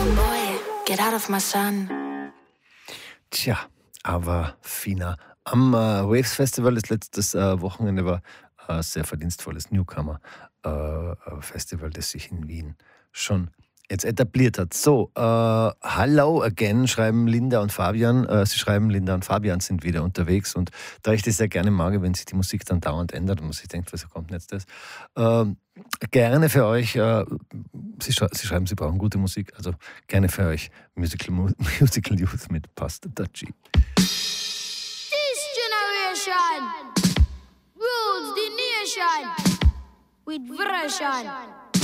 Boy, get out of my sun. Tja, aber Fina. Am Waves Festival, das letztes Wochenende war ein sehr verdienstvolles Newcomer-Festival, das sich in Wien schon jetzt etabliert hat. So, hello again, schreiben Linda und Fabian. Sie schreiben, Linda und Fabian sind wieder unterwegs. Und da ich das sehr gerne mag, wenn sich die Musik dann dauernd ändert und man sich denkt, wieso kommt denn jetzt das? Gerne für euch, Sie schreiben, Sie brauchen gute Musik, also gerne für euch Musical Youth mit Pastor Dutchy. This generation rules the nation with version.